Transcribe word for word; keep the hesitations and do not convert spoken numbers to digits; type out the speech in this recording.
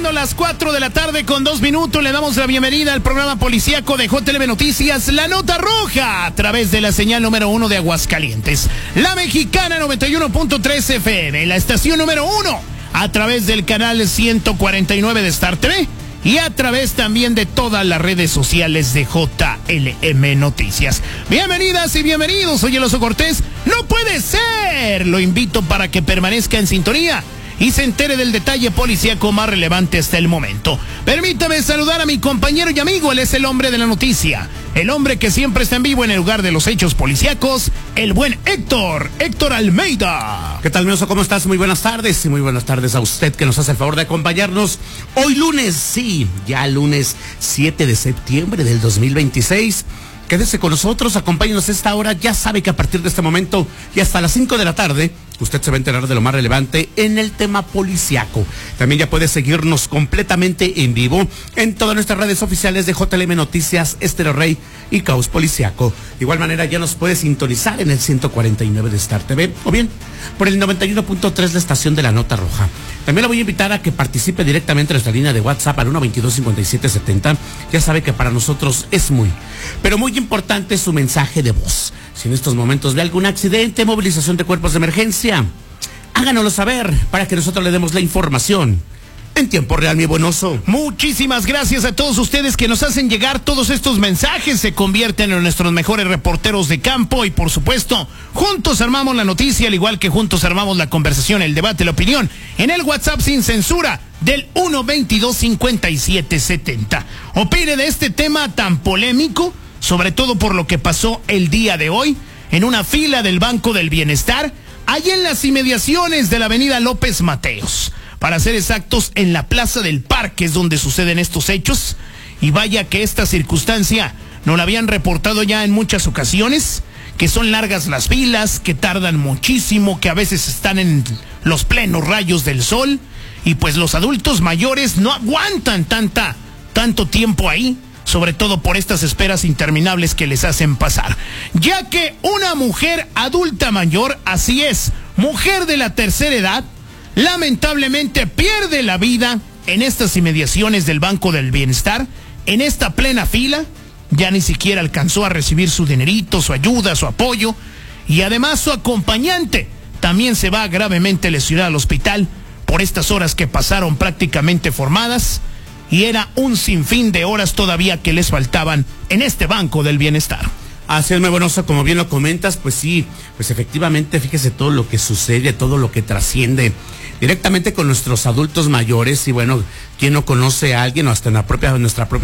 siendo las cuatro de la tarde con dos minutos, le damos la bienvenida al programa policíaco de J L B Noticias, La Nota Roja, a través de la señal número uno de Aguascalientes, La Mexicana noventa y uno punto tres F M, la estación número uno, a través del canal ciento cuarenta y nueve de Star T V y a través también de todas las redes sociales de J L M Noticias. Bienvenidas y bienvenidos, soy el Oso Cortés. No puede ser, lo invito para que permanezca en sintonía y se entere del detalle policíaco más relevante hasta el momento. Permítame saludar a mi compañero y amigo, él es el hombre de la noticia, el hombre que siempre está en vivo en el lugar de los hechos policíacos, el buen Héctor, Héctor Almeida. ¿Qué tal, mi Oso? ¿Cómo estás? Muy buenas tardes y muy buenas tardes a usted que nos hace el favor de acompañarnos hoy lunes, sí, ya lunes siete de septiembre del dos mil veintiséis. Quédese con nosotros, acompáñenos a esta hora. Ya sabe que a partir de este momento y hasta las cinco de la tarde, usted se va a enterar de lo más relevante en el tema policiaco. También ya puede seguirnos completamente en vivo en todas nuestras redes oficiales de J L M Noticias, Estéreo Rey y Caos Policiaco. De igual manera ya nos puede sintonizar en el ciento cuarenta y nueve de Star T V o bien por el noventa y uno punto tres, la estación de La Nota Roja. También le voy a invitar a que participe directamente en nuestra línea de WhatsApp al uno veintidós cincuenta y siete setenta. Ya sabe que para nosotros es muy, pero muy importante su mensaje de voz. Si en estos momentos ve algún accidente, movilización de cuerpos de emergencia, háganoslo saber para que nosotros le demos la información en tiempo real, mi buen Oso. Muchísimas gracias a todos ustedes que nos hacen llegar todos estos mensajes, se convierten en nuestros mejores reporteros de campo y por supuesto, juntos armamos la noticia, al igual que juntos armamos la conversación, el debate, la opinión, en el WhatsApp sin censura del uno veintidós cincuenta y siete setenta. Opine de este tema tan polémico, sobre todo por lo que pasó el día de hoy en una fila del Banco del Bienestar, allá en las inmediaciones de la avenida López Mateos. Para ser exactos, en la Plaza del Parque es donde suceden estos hechos. Y vaya que esta circunstancia nos la habían reportado ya en muchas ocasiones, que son largas las filas, que tardan muchísimo, que a veces están en los plenos rayos del sol. Y pues los adultos mayores no aguantan tanta, tanto tiempo ahí, sobre todo por estas esperas interminables que les hacen pasar. Ya que una mujer adulta mayor, así es, mujer de la tercera edad, lamentablemente pierde la vida en estas inmediaciones del Banco del Bienestar, en esta plena fila. Ya ni siquiera alcanzó a recibir su dinerito, su ayuda, su apoyo, y además su acompañante también se va gravemente lesionado al hospital por estas horas que pasaron prácticamente formadas, y era un sinfín de horas todavía que les faltaban en este Banco del Bienestar. Así es, muy bueno, Oso, como bien lo comentas, pues sí, pues efectivamente, fíjese todo lo que sucede, todo lo que trasciende directamente con nuestros adultos mayores. Y bueno, ¿quién no conoce a alguien o hasta en la propia, nuestra propia